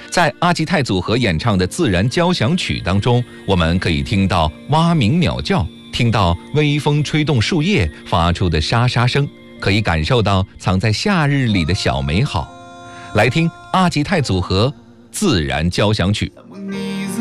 在阿基泰组合演唱的自然交响曲当中，我们可以听到蛙鸣鸟叫，听到微风吹动树叶发出的沙沙声，可以感受到藏在夏日里的小美好。来听阿基泰组合自然交响曲。